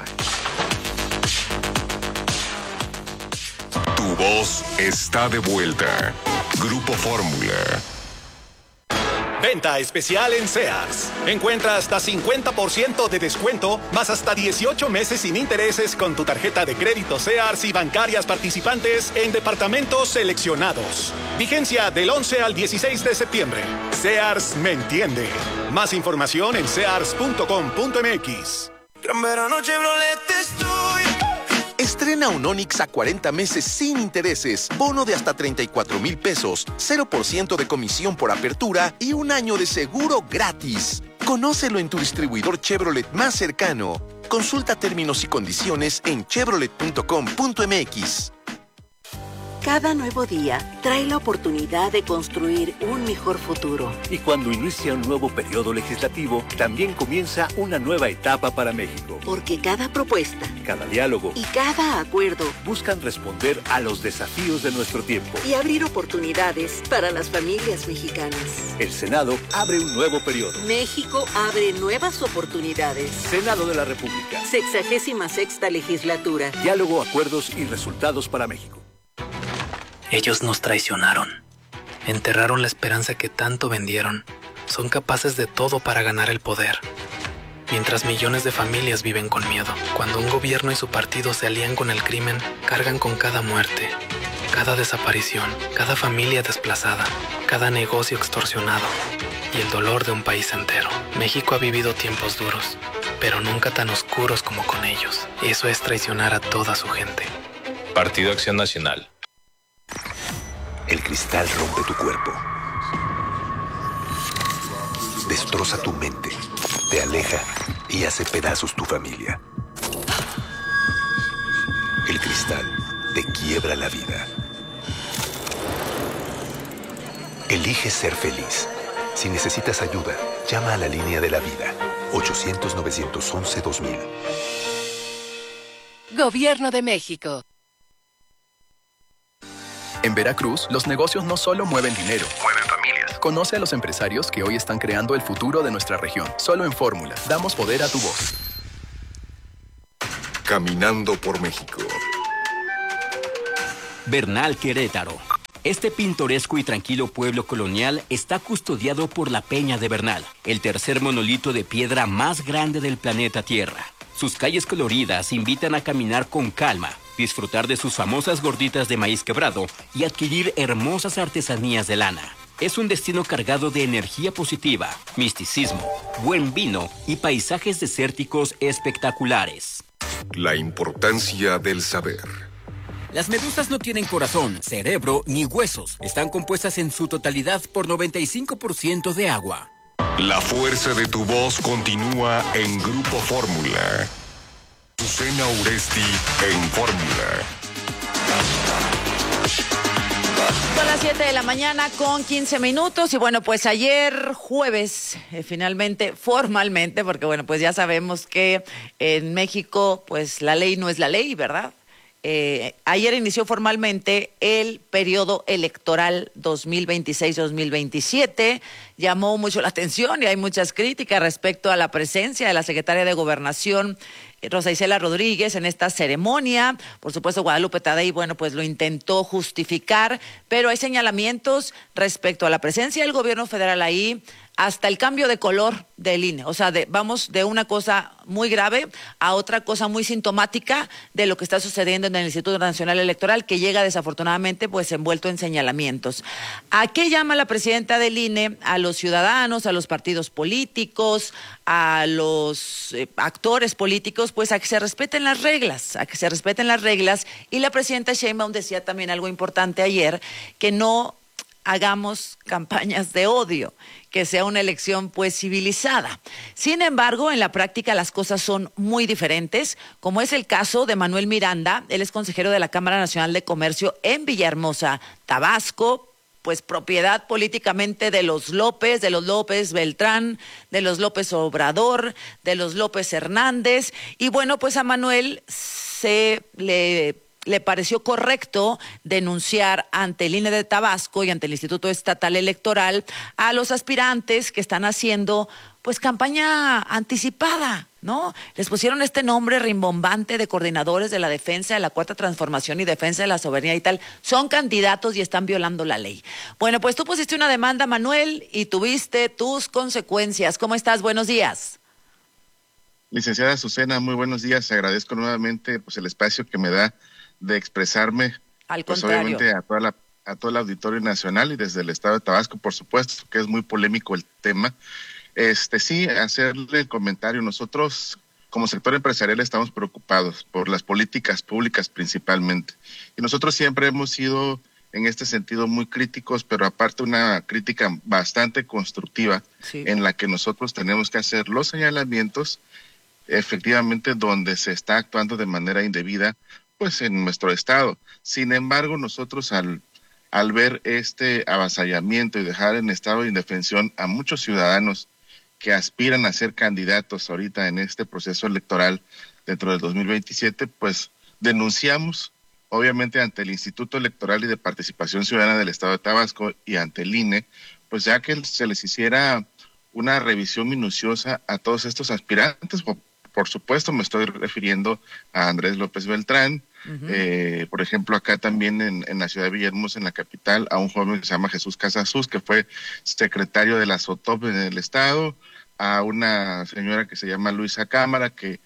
Tu voz está de vuelta. Grupo Fórmula. Venta especial en Sears. Encuentra hasta 50% de descuento, más hasta 18 meses sin intereses con tu tarjeta de crédito Sears y bancarias participantes en departamentos seleccionados. Vigencia del 11 al 16 de septiembre. Sears me entiende. Más información en sears.com.mx. Gran verano Chevrolet estoy. Estrena un Onix a 40 meses sin intereses, bono de hasta 34,000 pesos, 0% de comisión por apertura y un año de seguro gratis. Conócelo en tu distribuidor Chevrolet más cercano. Consulta términos y condiciones en chevrolet.com.mx. Cada nuevo día trae la oportunidad de construir un mejor futuro. Y cuando inicia un nuevo periodo legislativo, también comienza una nueva etapa para México. Porque cada propuesta, cada diálogo y cada acuerdo buscan responder a los desafíos de nuestro tiempo y abrir oportunidades para las familias mexicanas. El Senado abre un nuevo periodo. México abre nuevas oportunidades. Senado de la República. 66ª legislatura. Diálogo, acuerdos y resultados para México. Ellos nos traicionaron, enterraron la esperanza que tanto vendieron, son capaces de todo para ganar el poder. Mientras millones de familias viven con miedo, cuando un gobierno y su partido se alían con el crimen, cargan con cada muerte, cada desaparición, cada familia desplazada, cada negocio extorsionado y el dolor de un país entero. México ha vivido tiempos duros, pero nunca tan oscuros como con ellos. Eso es traicionar a toda su gente. Partido Acción Nacional. El cristal rompe tu cuerpo, destroza tu mente, te aleja y hace pedazos tu familia. El cristal te te quiebra la vida. Elige ser feliz. Si necesitas ayuda, llama a la línea de la vida. 800-911-2000. Gobierno de México. En Veracruz, los negocios no solo mueven dinero, mueven familias. Conoce a los empresarios que hoy están creando el futuro de nuestra región. Solo en Fórmula, damos poder a tu voz. Caminando por México. Bernal, Querétaro. Este pintoresco y tranquilo pueblo colonial está custodiado por la Peña de Bernal, el tercer monolito de piedra más grande del planeta Tierra. Sus calles coloridas invitan a caminar con calma, disfrutar de sus famosas gorditas de maíz quebrado y adquirir hermosas artesanías de lana. Es un destino cargado de energía positiva, misticismo, buen vino y paisajes desérticos espectaculares. La importancia del saber. Las medusas no tienen corazón, cerebro ni huesos. Están compuestas en su totalidad por 95% de agua. La fuerza de tu voz continúa en Grupo Fórmula. Azucena Uresti en Fórmula. Son las 7 de la mañana con 15 minutos y bueno, pues ayer jueves, finalmente, formalmente, porque bueno, pues ya sabemos que en México pues la ley no es la ley, ¿verdad? Ayer inició formalmente el periodo electoral 2026-2027. Llamó mucho la atención y hay muchas críticas respecto a la presencia de la secretaria de Gobernación, Rosa Isela Rodríguez, en esta ceremonia. Por supuesto, Guadalupe Tadei, bueno, pues lo intentó justificar, pero hay señalamientos respecto a la presencia del gobierno federal ahí, hasta el cambio de color del INE. O sea, vamos de una cosa muy grave a otra cosa muy sintomática de lo que está sucediendo en el Instituto Nacional Electoral, que llega desafortunadamente pues envuelto en señalamientos. ¿A qué llama la presidenta del INE? A los ciudadanos, a los partidos políticos, a los actores políticos, pues a que se respeten las reglas, y la presidenta Sheinbaum decía también algo importante ayer, que no hagamos campañas de odio, que sea una elección pues civilizada. Sin embargo, en la práctica las cosas son muy diferentes, como es el caso de Manuel Miranda. Él es consejero de la Cámara Nacional de Comercio en Villahermosa, Tabasco, pues propiedad políticamente de los López Beltrán, de los López Obrador, de los López Hernández, y bueno, pues a Manuel le pareció correcto denunciar ante el INE de Tabasco y ante el Instituto Estatal Electoral a los aspirantes que están haciendo pues campaña anticipada, ¿no? Les pusieron este nombre rimbombante de coordinadores de la defensa de la Cuarta Transformación y defensa de la soberanía y tal. Son candidatos y están violando la ley. Bueno, pues tú pusiste una demanda, Manuel, y tuviste tus consecuencias. ¿Cómo estás? Buenos días. Licenciada Azucena, muy buenos días. Agradezco nuevamente pues el espacio que me da de expresarme, al pues contrario, obviamente a todo el auditorio nacional y desde el estado de Tabasco, por supuesto, que es muy polémico el tema. Sí, hacerle el comentario. Nosotros, como sector empresarial, estamos preocupados por las políticas públicas principalmente. Y nosotros siempre hemos sido, en este sentido, muy críticos, pero aparte una crítica bastante constructiva, sí, en la que nosotros tenemos que hacer los señalamientos, efectivamente, donde se está actuando de manera indebida, pues en nuestro estado. Sin embargo, nosotros al ver este avasallamiento y dejar en estado de indefensión a muchos ciudadanos que aspiran a ser candidatos ahorita en este proceso electoral dentro del 2027, pues denunciamos, obviamente, ante el Instituto Electoral y de Participación Ciudadana del Estado de Tabasco y ante el INE, pues ya que se les hiciera una revisión minuciosa a todos estos aspirantes. Por supuesto, me estoy refiriendo a Andrés López Beltrán, por ejemplo, acá también en la ciudad de Villahermosa, en la capital, a un joven que se llama Jesús Casasus, que fue secretario de la SOTOP en el estado, a una señora que se llama Luisa Cámara, que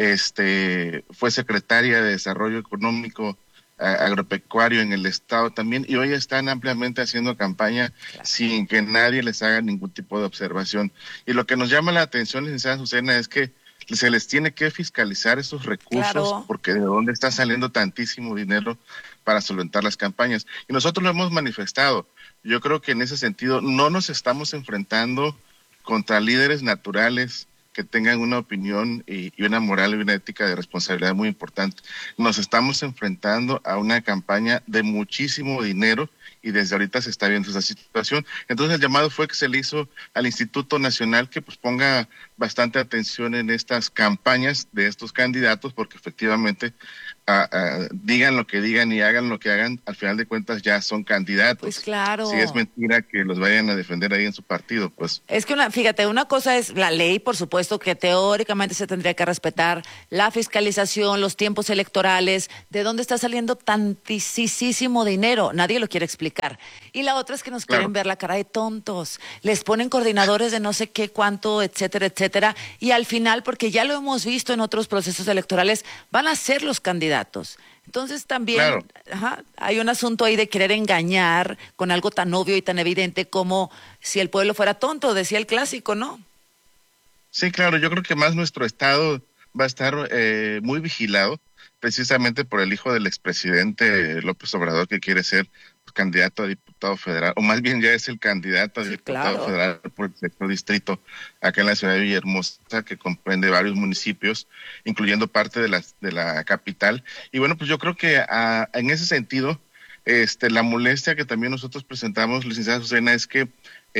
fue secretaria de Desarrollo Económico Agropecuario en el estado también, y hoy están ampliamente haciendo campaña, claro, sin que nadie les haga ningún tipo de observación. Y lo que nos llama la atención, licenciada Azucena, es que se les tiene que fiscalizar esos recursos, claro, porque de dónde está saliendo tantísimo dinero para solventar las campañas. Y nosotros lo hemos manifestado. Yo creo que en ese sentido no nos estamos enfrentando contra líderes naturales que tengan una opinión y una moral y una ética de responsabilidad muy importante. Nos estamos enfrentando a una campaña de muchísimo dinero y desde ahorita se está viendo esa situación. Entonces el llamado fue que se le hizo al Instituto Nacional que pues ponga bastante atención en estas campañas de estos candidatos, porque efectivamente digan lo que digan y hagan lo que hagan, al final de cuentas ya son candidatos. Pues claro. Si es mentira que los vayan a defender ahí en su partido, pues. Es que fíjate, una cosa es la ley, por supuesto, que teóricamente se tendría que respetar, la fiscalización, los tiempos electorales, de dónde está saliendo tantísimo dinero, nadie lo quiere explicar. Y la otra es que nos quieren ver la cara de tontos, les ponen coordinadores de no sé qué, cuánto, etcétera, etcétera, y al final, porque ya lo hemos visto en otros procesos electorales, van a ser los candidatos. Entonces también hay un asunto ahí de querer engañar con algo tan obvio y tan evidente como si el pueblo fuera tonto, decía el clásico, ¿no? Sí, claro, yo creo que más nuestro estado va a estar muy vigilado, precisamente por el hijo del expresidente López Obrador, que quiere ser candidato a diputado federal, o más bien ya es el candidato a diputado federal por el sexto distrito acá en la ciudad de Villahermosa, que comprende varios municipios, incluyendo parte de la capital. Y bueno, pues yo creo que en ese sentido, la molestia que también nosotros presentamos, licenciada Azucena, es que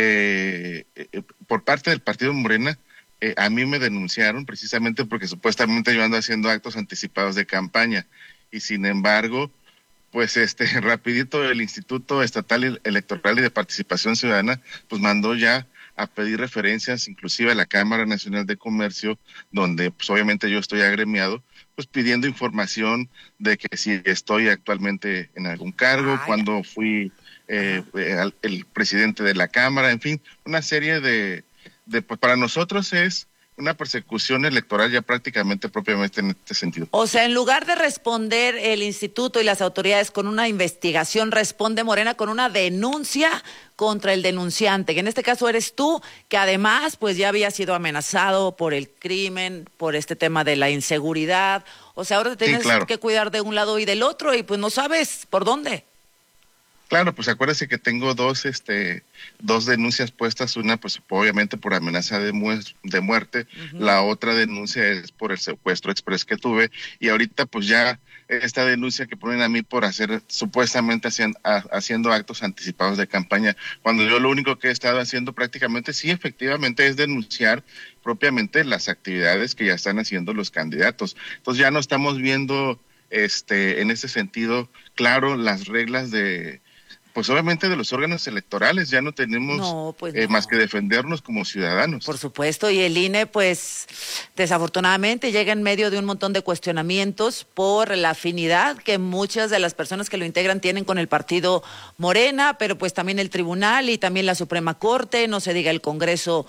por parte del partido Morena, a mí me denunciaron precisamente porque supuestamente yo ando haciendo actos anticipados de campaña, y sin embargo, pues rapidito el Instituto Estatal Electoral y de Participación Ciudadana pues mandó ya a pedir referencias inclusive a la Cámara Nacional de Comercio, donde pues obviamente yo estoy agremiado, pues pidiendo información de que si estoy actualmente en algún cargo, cuando fui el presidente de la Cámara, en fin, una serie de pues para nosotros es una persecución electoral ya prácticamente propiamente en este sentido. O sea, en lugar de responder el instituto y las autoridades con una investigación, responde Morena con una denuncia contra el denunciante, que en este caso eres tú, que además pues ya había sido amenazado por el crimen, por este tema de la inseguridad. O sea, ahora te tienes que cuidar de un lado y del otro y pues no sabes por dónde. Claro, pues acuérdese que tengo dos denuncias puestas, una pues obviamente por amenaza de muerte, la otra denuncia es por el secuestro express que tuve, y ahorita pues ya esta denuncia que ponen a mí por hacer supuestamente haciendo actos anticipados de campaña, cuando yo lo único que he estado haciendo prácticamente sí efectivamente es denunciar propiamente las actividades que ya están haciendo los candidatos. Entonces ya no estamos viendo en ese sentido claro las reglas pues obviamente de los órganos electorales, ya no tenemos más que defendernos como ciudadanos. Por supuesto, y el INE pues desafortunadamente llega en medio de un montón de cuestionamientos por la afinidad que muchas de las personas que lo integran tienen con el partido Morena, pero pues también el Tribunal y también la Suprema Corte, no se diga el Congreso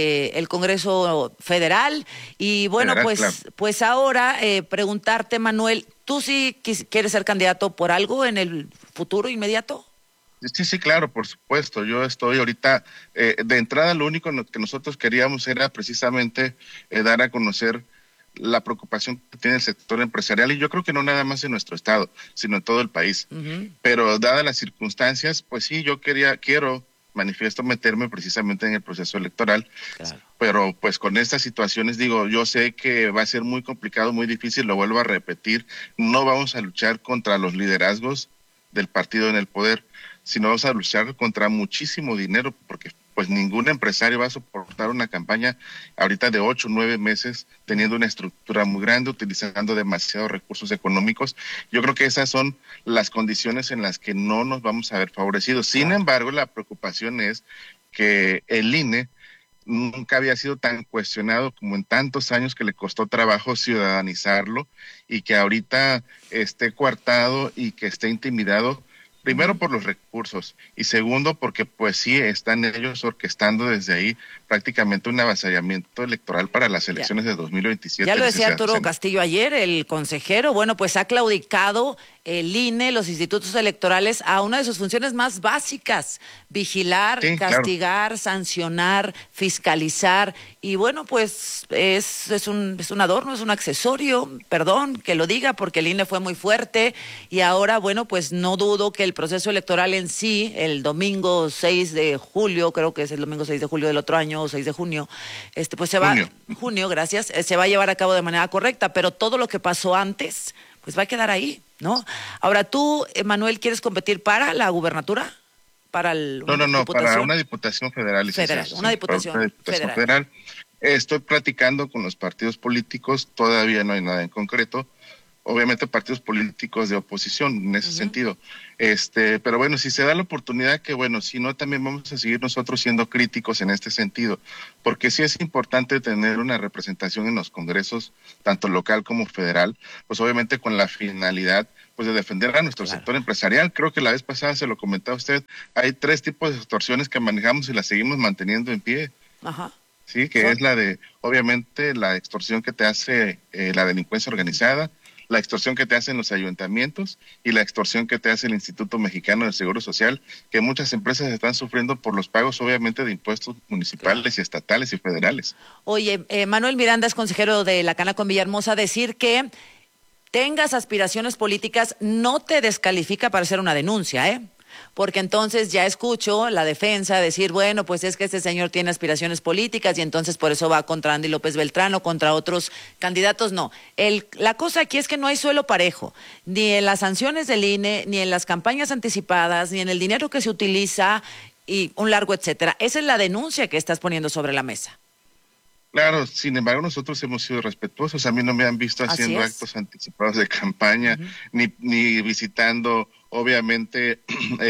Federal, y bueno, pues ahora preguntarte, Manuel, ¿tú sí quieres ser candidato por algo en el futuro inmediato? Sí, claro, por supuesto. Yo estoy ahorita, de entrada lo único que nosotros queríamos era precisamente dar a conocer la preocupación que tiene el sector empresarial, y yo creo que no nada más en nuestro estado, sino en todo el país. Pero dadas las circunstancias, pues sí, yo manifiesto meterme precisamente en el proceso electoral. Claro. Pero pues con estas situaciones, digo, yo sé que va a ser muy complicado, muy difícil, lo vuelvo a repetir, no vamos a luchar contra los liderazgos del partido en el poder, sino vamos a luchar contra muchísimo dinero, porque pues ningún empresario va a soportar una campaña ahorita de 8 o 9 meses teniendo una estructura muy grande, utilizando demasiados recursos económicos. Yo creo que esas son las condiciones en las que no nos vamos a ver favorecidos. Sin embargo, la preocupación es que el INE nunca había sido tan cuestionado como en tantos años, que le costó trabajo ciudadanizarlo, y que ahorita esté coartado y que esté intimidado, primero por los recursos y segundo porque pues sí están ellos orquestando desde ahí prácticamente un avasallamiento electoral para las elecciones de 2027. Ya lo decía Arturo Castillo ayer, el consejero, bueno, pues ha claudicado el INE, los institutos electorales, a una de sus funciones más básicas: vigilar, Sí, castigar, sancionar, fiscalizar. Y bueno, pues es un adorno, es un accesorio, perdón que lo diga, porque el INE fue muy fuerte y ahora, bueno, pues no dudo que el proceso electoral en sí, el domingo 6 de julio, creo que es el domingo 6 de julio del otro año, o 6 de junio, pues se va, junio, gracias, se va a llevar a cabo de manera correcta, pero todo lo que pasó antes, pues va a quedar ahí, ¿no? Ahora, tú, Manuel, ¿quieres competir para la gubernatura? ¿Para para una diputación federal. Una diputación federal. Estoy platicando con los partidos políticos, todavía no hay nada en concreto. Obviamente partidos políticos de oposición en ese sentido. Pero bueno, si se da la oportunidad, que bueno, si no, también vamos a seguir nosotros siendo críticos en este sentido, porque sí es importante tener una representación en los congresos, tanto local como federal, pues obviamente con la finalidad pues de defender a nuestro sector empresarial. Creo que la vez pasada se lo comentaba usted, hay 3 tipos de extorsiones que manejamos y las seguimos manteniendo en pie. Ajá. Sí, que es la de, obviamente, la extorsión que te hace la delincuencia organizada, la extorsión que te hacen los ayuntamientos y la extorsión que te hace el Instituto Mexicano del Seguro Social, que muchas empresas están sufriendo por los pagos, obviamente, de impuestos municipales y estatales y federales. Oye, Manuel Miranda es consejero de la Canaco en Villahermosa. Decir que tengas aspiraciones políticas no te descalifica para hacer una denuncia, ¿eh? Porque entonces ya escucho la defensa decir, bueno, pues es que este señor tiene aspiraciones políticas y entonces por eso va contra Andy López Beltrán o contra otros candidatos. No, la cosa aquí es que no hay suelo parejo, ni en las sanciones del INE, ni en las campañas anticipadas, ni en el dinero que se utiliza y un largo etcétera. Esa es la denuncia que estás poniendo sobre la mesa. Claro, sin embargo, nosotros hemos sido respetuosos. A mí no me han visto haciendo actos anticipados de campaña, ni visitando, obviamente,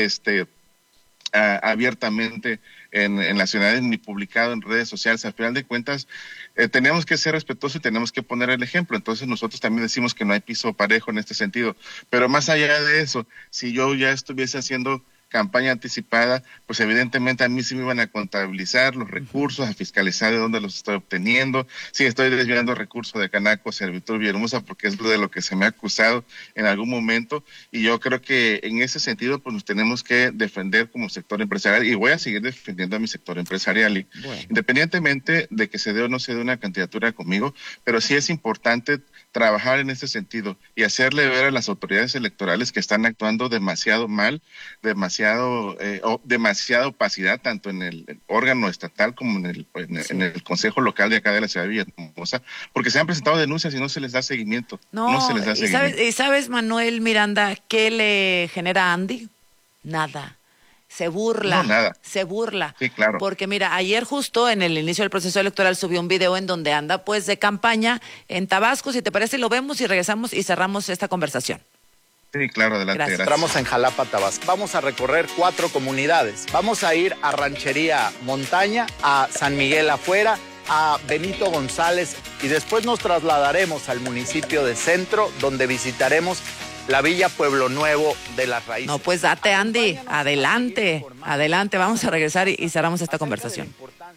abiertamente en las ciudades, ni publicado en redes sociales. Al final de cuentas, tenemos que ser respetuosos y tenemos que poner el ejemplo. Entonces nosotros también decimos que no hay piso parejo en este sentido. Pero más allá de eso, si yo ya estuviese haciendo campaña anticipada, pues evidentemente a mí sí me iban a contabilizar los recursos, a fiscalizar de dónde los estoy obteniendo, si estoy desviando recursos de Canaco, Servitur, Villahermosa, porque es de lo que se me ha acusado en algún momento, y yo creo que en ese sentido pues nos tenemos que defender como sector empresarial, y voy a seguir defendiendo a mi sector empresarial, independientemente de que se dé o no se dé una candidatura conmigo, pero sí es importante trabajar en ese sentido y hacerle ver a las autoridades electorales que están actuando demasiado mal, demasiada opacidad, tanto en el órgano estatal como en el consejo local de acá de la ciudad de Villahermosa, porque se han presentado denuncias y no se les da seguimiento. No se les da seguimiento. ¿Y sabes, Manuel Miranda, qué le genera a Andy? Nada. Se burla. No, nada. Se burla. Sí, claro. Porque mira, ayer justo en el inicio del proceso electoral subió un video en donde anda pues de campaña en Tabasco. Si te parece, lo vemos y regresamos y cerramos esta conversación. Sí, claro, adelante. Gracias. Entramos en Jalapa, Tabasco. Vamos a recorrer 4 comunidades. Vamos a ir a Ranchería Montaña, a San Miguel Afuera, a Benito González y después nos trasladaremos al municipio de Centro, donde visitaremos la Villa Pueblo Nuevo de las Raíces. No, pues date, Andy. Adelante. Adelante. Vamos a regresar y cerramos esta conversación.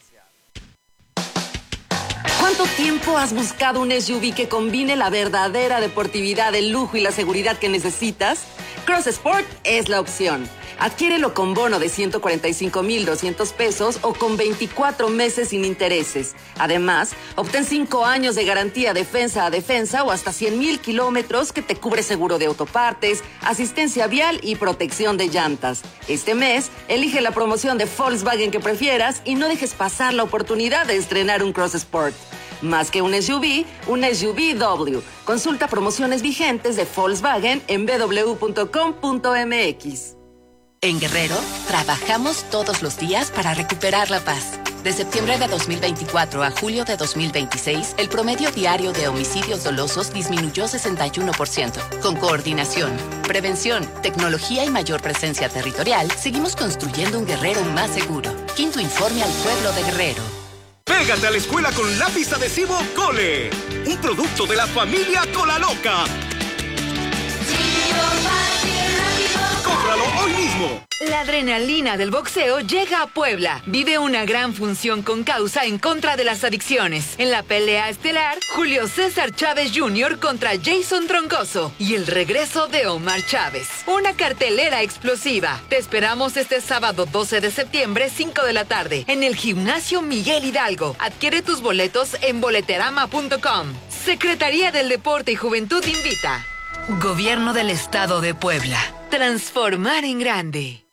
¿Cuánto tiempo has buscado un SUV que combine la verdadera deportividad, el lujo y la seguridad que necesitas? Cross Sport es la opción. Adquiérelo con bono de 145,200 pesos o con 24 meses sin intereses. Además, obtén 5 años de garantía defensa a defensa o hasta 100,000 kilómetros que te cubre seguro de autopartes, asistencia vial y protección de llantas. Este mes, elige la promoción de Volkswagen que prefieras y no dejes pasar la oportunidad de estrenar un Cross Sport. Más que un SUV W. Consulta promociones vigentes de Volkswagen en www.com.mx. En Guerrero, trabajamos todos los días para recuperar la paz. De septiembre de 2024 a julio de 2026, el promedio diario de homicidios dolosos disminuyó 61%. Con coordinación, prevención, tecnología y mayor presencia territorial, seguimos construyendo un Guerrero más seguro. Quinto informe al pueblo de Guerrero. Pégate a la escuela con lápiz adhesivo Cole, un producto de la familia Colaloca. ¡Cómpralo hoy mismo! La adrenalina del boxeo llega a Puebla. Vive una gran función con causa en contra de las adicciones. En la pelea estelar, Julio César Chávez Jr. contra Jason Troncoso y el regreso de Omar Chávez. Una cartelera explosiva. Te esperamos este sábado 12 de septiembre, 5 de la tarde, en el Gimnasio Miguel Hidalgo. Adquiere tus boletos en boleterama.com. Secretaría del Deporte y Juventud invita. Gobierno del Estado de Puebla. Transformar en grande.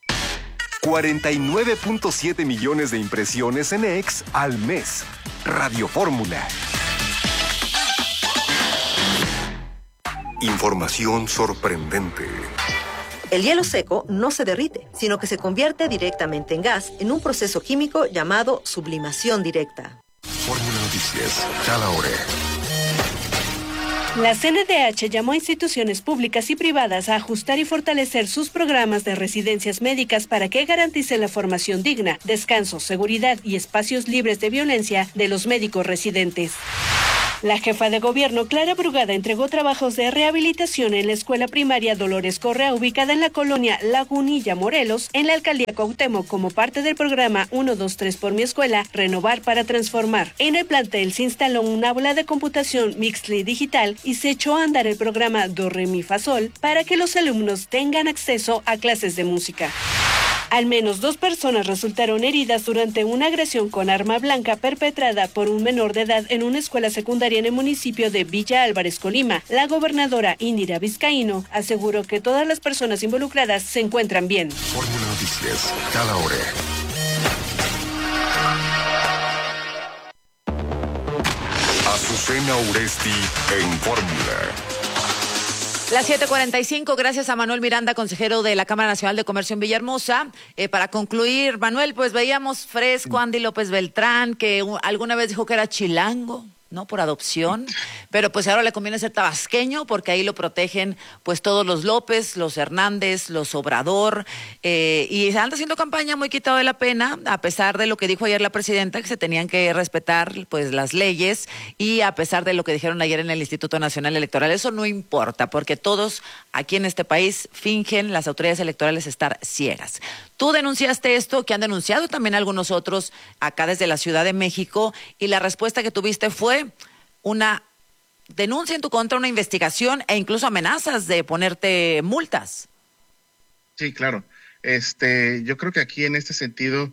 49.7 millones de impresiones en X al mes. Radio Fórmula. Información sorprendente. El hielo seco no se derrite, sino que se convierte directamente en gas en un proceso químico llamado sublimación directa. Fórmula Noticias, cada hora. La CNDH llamó a instituciones públicas y privadas a ajustar y fortalecer sus programas de residencias médicas para que garanticen la formación digna, descanso, seguridad y espacios libres de violencia de los médicos residentes. La jefa de gobierno, Clara Brugada, entregó trabajos de rehabilitación en la escuela primaria Dolores Correa, ubicada en la colonia Lagunilla, Morelos, en la alcaldía Cuauhtémoc, como parte del programa 123 por mi escuela, Renovar para Transformar. En el plantel se instaló un aula de computación Mixly digital y se echó a andar el programa Do Re Mi Fa Sol para que los alumnos tengan acceso a clases de música. Al menos 2 personas resultaron heridas durante una agresión con arma blanca perpetrada por un menor de edad en una escuela secundaria en el municipio de Villa Álvarez, Colima. La gobernadora Indira Vizcaíno aseguró que todas las personas involucradas se encuentran bien. Fórmula Noticias, cada hora. Azucena Uresti en Fórmula. Las 7:45, gracias a Manuel Miranda, consejero de la Cámara Nacional de Comercio en Villahermosa. Para concluir, Manuel, pues veíamos fresco Andy López Beltrán, que alguna vez dijo que era chilango, ¿no? Por adopción, pero pues ahora le conviene ser tabasqueño porque ahí lo protegen pues todos los López, los Hernández, los Obrador, y se anda haciendo campaña muy quitado de la pena, a pesar de lo que dijo ayer la presidenta, que se tenían que respetar pues las leyes, y a pesar de lo que dijeron ayer en el Instituto Nacional Electoral. Eso no importa, porque todos aquí en este país fingen, las autoridades electorales, estar ciegas. Tú denunciaste esto, que han denunciado también algunos otros acá desde la Ciudad de México, y la respuesta que tuviste fue una denuncia en tu contra, una investigación e incluso amenazas de ponerte multas. Sí, claro. Yo creo que aquí en este sentido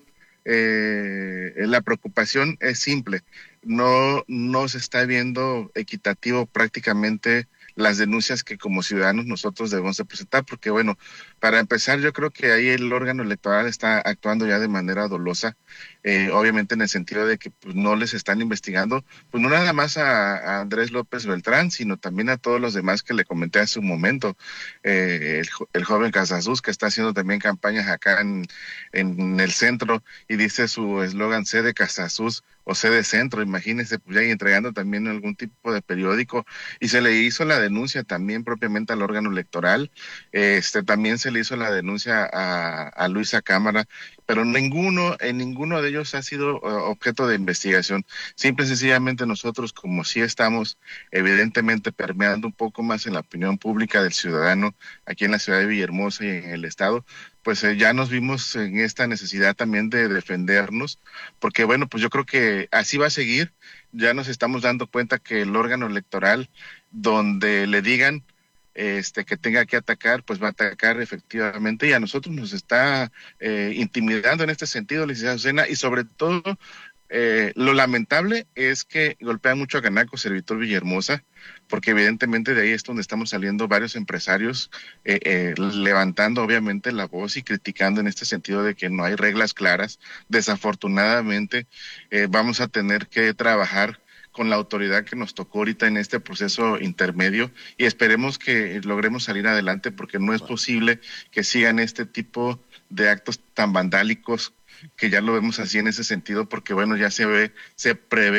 la preocupación es simple. No se está viendo equitativo prácticamente las denuncias que como ciudadanos nosotros debemos de presentar, porque bueno, para empezar yo creo que ahí el órgano electoral está actuando ya de manera dolosa, obviamente en el sentido de que pues, no les están investigando, pues no nada más a Andrés López Beltrán, sino también a todos los demás que le comenté hace un momento, el joven Casasus, que está haciendo también campañas acá en el centro, y dice su eslogan "C de Casasus" o C de Centro, imagínense, pues ya entregando también algún tipo de periódico, y se le hizo la denuncia también propiamente al órgano electoral, también se le hizo la denuncia a Luisa Cámara, pero en ninguno de ellos ha sido objeto de investigación. Simple y sencillamente nosotros, como sí estamos evidentemente permeando un poco más en la opinión pública del ciudadano aquí en la ciudad de Villahermosa y en el estado, pues ya nos vimos en esta necesidad también de defendernos, porque bueno, pues yo creo que así va a seguir. Ya nos estamos dando cuenta que el órgano electoral, donde le digan que tenga que atacar, pues va a atacar efectivamente, y a nosotros nos está intimidando en este sentido, licenciada Azucena, y sobre todo lo lamentable es que golpea mucho a Canaco, Servitor Villahermosa, porque evidentemente de ahí es donde estamos saliendo varios empresarios levantando obviamente la voz y criticando en este sentido de que no hay reglas claras. Desafortunadamente vamos a tener que trabajar con la autoridad que nos tocó ahorita en este proceso intermedio, y esperemos que logremos salir adelante, porque no es posible que sigan este tipo de actos tan vandálicos, que ya lo vemos así en ese sentido, porque bueno, ya se prevé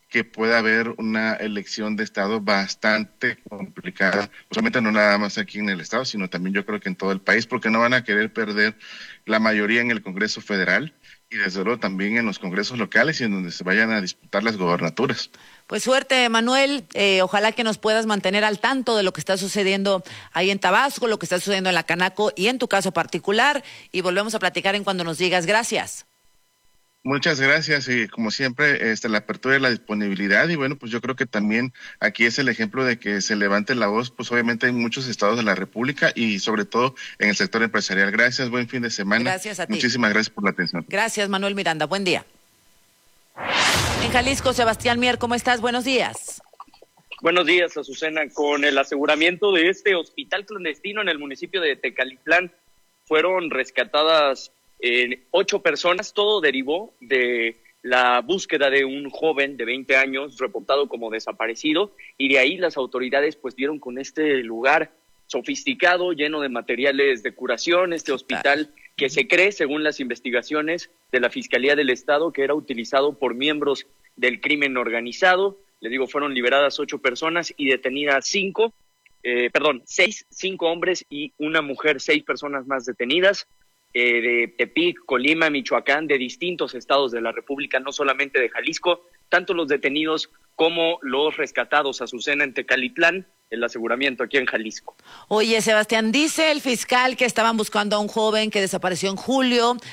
que pueda haber una elección de estado bastante complicada, solamente no nada más aquí en el estado, sino también yo creo que en todo el país, porque no van a querer perder la mayoría en el Congreso Federal y desde luego también en los congresos locales y en donde se vayan a disputar las gobernaturas. Pues suerte, Manuel. Ojalá que nos puedas mantener al tanto de lo que está sucediendo ahí en Tabasco, lo que está sucediendo en la Canaco y en tu caso particular. Y volvemos a platicar en cuando nos digas. Gracias. Muchas gracias y como siempre la apertura y la disponibilidad y bueno, pues yo creo que también aquí es el ejemplo de que se levante la voz, pues obviamente hay muchos estados de la República y sobre todo en el sector empresarial. Gracias, buen fin de semana. Gracias a ti. Muchísimas gracias por la atención. Gracias, Manuel Miranda. Buen día. En Jalisco, Sebastián Mier, ¿cómo estás? Buenos días. Buenos días, Azucena. Con el aseguramiento de este hospital clandestino en el municipio de Tecalitlán, fueron rescatadas 8 personas. Todo derivó de la búsqueda de un joven de 20 años reportado como desaparecido, y de ahí las autoridades pues dieron con este lugar sofisticado, lleno de materiales de curación, este hospital que se cree, según las investigaciones de la Fiscalía del Estado, que era utilizado por miembros del crimen organizado. Le digo, fueron liberadas 8 personas y detenidas 5 hombres y una mujer, 6 personas más detenidas. De Tepic, Colima, Michoacán, de distintos estados de la República, no solamente de Jalisco, tanto los detenidos como los rescatados, Azucena, en Tecalitlán, el aseguramiento aquí en Jalisco. Oye, Sebastián, dice el fiscal que estaban buscando a un joven que desapareció en julio,